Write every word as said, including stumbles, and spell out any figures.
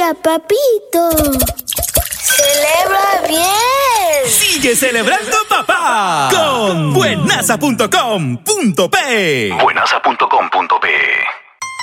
día, papito. ¡Celebra bien! ¡Sigue celebrando, papá! Con buenaza punto com punto pe. buenaza punto com punto pe